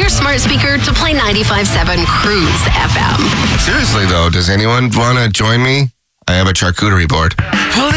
your smart speaker to play 95.7 Cruise FM. Seriously, though, does anyone want to join me? I have a charcuterie board. Well,